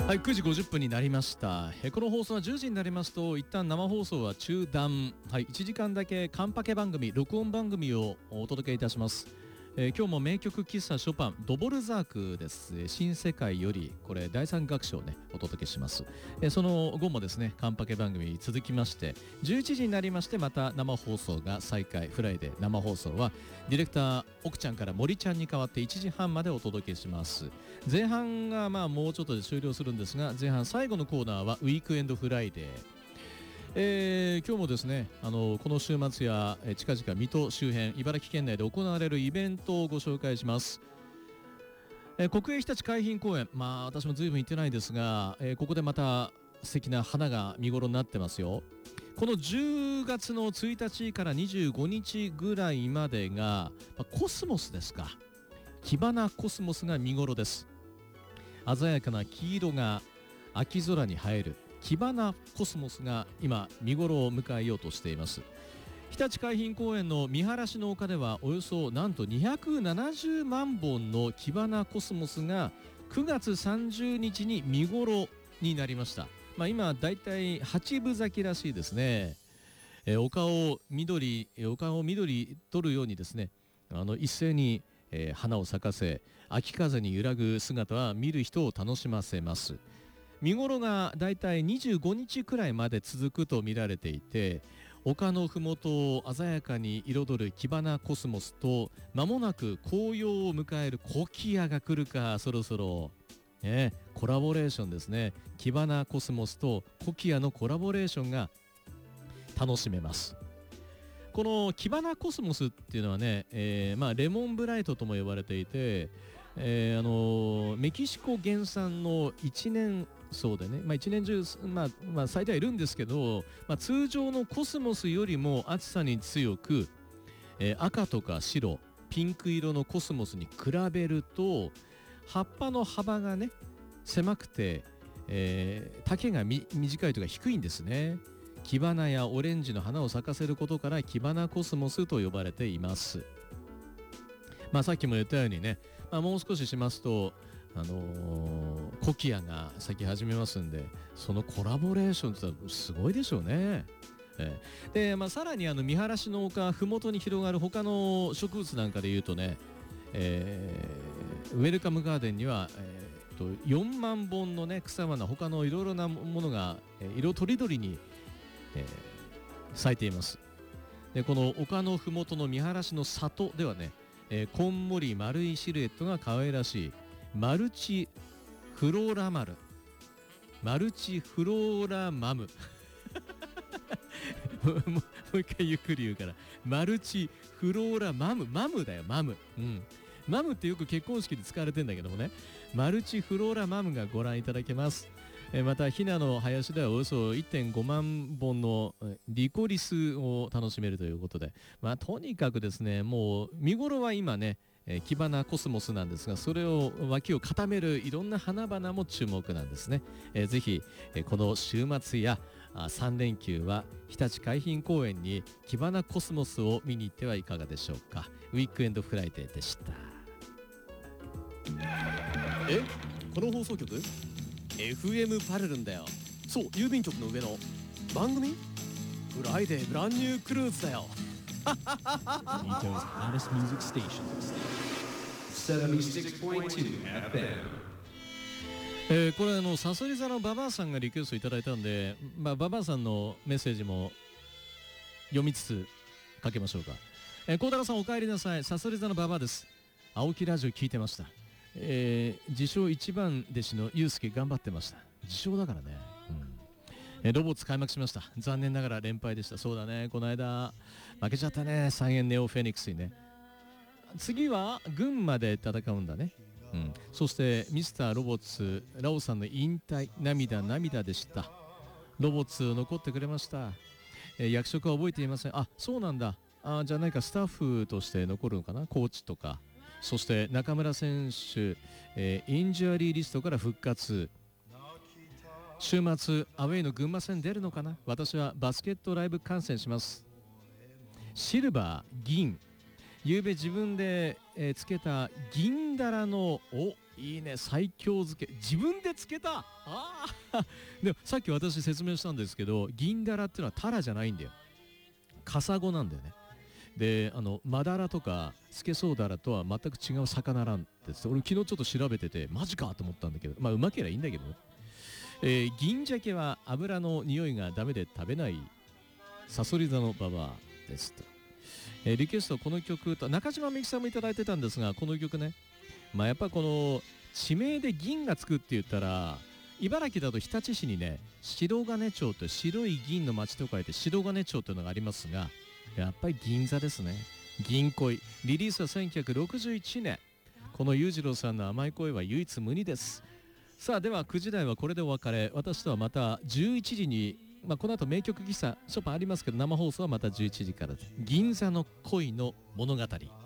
はい、9時50分になりました。この放送は10時になりますと一旦生放送は中断、はい、1時間だけカンパケ番組、録音番組をお届けいたします。今日も名曲喫茶ショパンドボルザークです。新世界よりこれ第3楽章をねお届けします。その後もですねカンパケ番組続きまして11時になりましてまた生放送が再開。フライデー生放送はディレクター奥ちゃんから森ちゃんに代わって1時半までお届けします。前半がもうちょっとで終了するんですが、前半最後のコーナーはウィークエンドフライデー。今日もですねこの週末や近々水戸周辺茨城県内で行われるイベントをご紹介します。国営ひたち海浜公園、私も随分行ってないですが、ここでまた素敵な花が見頃になってますよ。この10月の1日から25日ぐらいまでが、コスモスですか。キバナコスモスが見頃です。鮮やかな黄色が秋空に映えるキバナコスモスが今見頃を迎えようとしています。ひたち海浜公園の見晴らしの丘ではおよそなんと270万本のキバナコスモスが9月30日に見頃になりました。今だいたい8分咲きらしいですね。丘を緑取るようにですね一斉に花を咲かせ秋風に揺らぐ姿は見る人を楽しませます。見頃がだいたい25日くらいまで続くと見られていて、丘のふもとを鮮やかに彩るキバナコスモスと間もなく紅葉を迎えるコキアが来るか。そろそろ、コラボレーションですね。キバナコスモスとコキアのコラボレーションが楽しめます。このキバナコスモスっていうのはね、レモンブライトとも呼ばれていて、メキシコ原産の一年草でね、一年中、咲いてはいるんですけど、通常のコスモスよりも暑さに強く、赤とか白、ピンク色のコスモスに比べると葉っぱの幅がね狭くて、丈が短いとか低いんですね。キバナやオレンジの花を咲かせることからキバナコスモスと呼ばれています。さっきも言ったようにね、もう少ししますとコキアが咲き始めますんで、そのコラボレーションってすごいでしょうね。で、さらに見晴らしの丘ふもとに広がる他の植物なんかでいうとね、ウェルカムガーデンには、4万本のね草花、他のいろいろなものが、色とりどりに、咲いています。でこの丘のふもとの見晴らしの里ではね、こんもり丸いシルエットが可愛らしいマルチフローラマムもう一回ゆっくり言うから、マルチフローラマムだよ、マムってよく結婚式で使われてんだけどもね、マルチフローラマムがご覧いただけます。またヒナの林ではおよそ 1.5 万本のリコリスを楽しめるということで、とにかくですね、もう見頃は今ねキバナコスモスなんですが、それを脇を固めるいろんな花々も注目なんですね。ぜひこの週末や3連休はひたち海浜公園にキバナコスモスを見に行ってはいかがでしょうか。ウィークエンドフライデーでした。この放送局 FM パレルンだよ。そう、郵便局の上の番組フライデーブランニュークルーズだよ。 Toronto's hottest music stations. 76.2 FM. これさそり座のババアさんがリクエストいただいたんで、ババアさんのメッセージも読みつつかけましょうか。孝太郎さんお帰りなさい。さそり座のババアです。青木ラジオ聞いてました。自称一番弟子のユウスケ頑張ってました。自称だからね。ロボッツ開幕しました。残念ながら連敗でした。そうだね、この間負けちゃったね、三円ネオフェニックスにね。次は群馬で戦うんだね。そしてミスターロボッツラオさんの引退、涙でした。ロボッツ残ってくれました。役職は覚えていません。そうなんだ。じゃあ何かスタッフとして残るのかな、コーチとか。そして中村選手、インジュアリーリストから復活。週末アウェイの群馬戦出るのかな。私はバスケットライブ観戦します。シルバー銀、ゆうべ自分で、つけた銀だらのいいね、最強漬け自分で漬けた。でもさっき私説明したんですけど、銀だらっていうのはタラじゃないんだよ、カサゴなんだよね。でマダラとかスケソウダラとは全く違う魚なんです。俺昨日ちょっと調べててマジかと思ったんだけど、まあうまければいいんだけどね。銀鮭は油の匂いがダメで食べないサソリ座のババアですと。リクエストこの曲と中島みゆきさんもいただいてたんですが、この曲ね、まあやっぱこの地名で銀がつくって言ったら、茨城だと日立市にね、白金町と白い銀の町と書いて白金町というのがありますが、やっぱり銀座ですね。銀恋リリースは1961年。この裕次郎さんの甘い声は唯一無二です。さあでは9時台はこれでお別れ。私とはまた11時に、この後名曲喫茶ショパンありますけど、生放送はまた11時からで、銀座の恋の物語。